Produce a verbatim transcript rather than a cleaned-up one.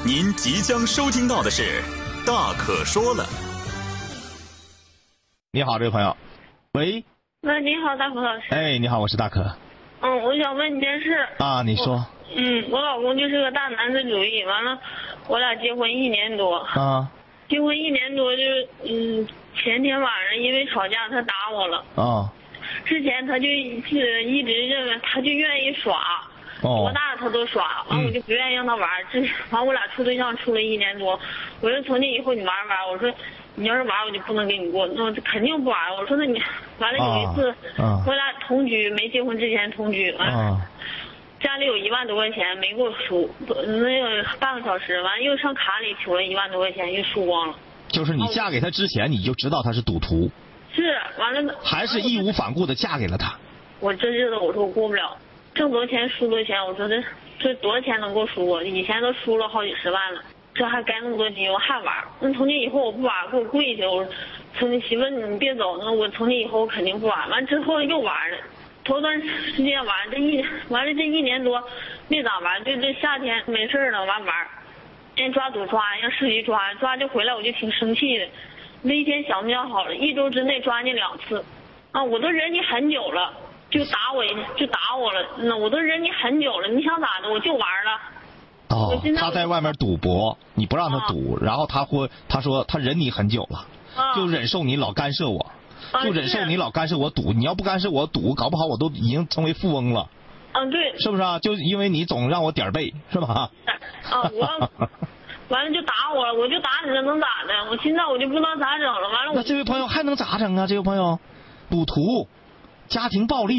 您即将收听到的是《大可说了》。 你好，这位朋友。喂。 喂，你好，大可老师。 哎，你好，我是大可。 嗯，我想问你件事。 啊，你说。 嗯，我老公就是个大男子主义，完了，我俩结婚一年多。 啊。 结婚一年多，就是嗯，前天晚上因为吵架，他打我了。 啊。 之前他就是一直认为他就愿意耍。 哦， 多大他都耍，完我就不愿意让他玩。这完我俩处对象处了一年多，我说从今以后你玩玩，我说你要是玩我就不能跟你过，那我肯定不玩。我说那你完了有一次， 啊啊、 我俩同居，没结婚之前同居，完了、啊、家里有一万多块钱没给我输，那个半个小时，完了又上卡里取了一万多块钱，又输光了。 就是你嫁给他之前你就知道他是赌徒？ 是，完了还是义无反顾的嫁给了他？ 我这日子我说我过不了。挣多少钱输多少钱，我说这这多少钱能够输我？以前都输了好几十万了，这还该那么多金我还玩。那从今以后我不玩，给我跪下！我说你媳妇你别走，那我从今以后我肯定不玩。完之后又玩了，头段时间玩这一完了这一年多没咋玩，就这夏天没事了完玩，人抓赌抓，让市里抓抓就回来，我就挺生气的。那一天想不好了，一周之内抓你两次，啊，我都忍你很久了。就打我，就打我了。那我都忍你很久了，你想咋的？我就玩了。 哦，他在外面赌博，你不让他赌，啊、然后他会他说他忍你很久了，啊、就忍受你老干涉我，啊、就忍受你老干涉我赌。你要不干涉我赌，搞不好我都已经成为富翁了。 嗯、啊，对。 是不是啊？就因为你总让我点背，是吧？ 啊，我完了就打我了，我就打你了，能咋的？我现在我就不知道咋整了。完了我。 那这位朋友还能咋整啊？这位朋友，赌徒。家庭暴力。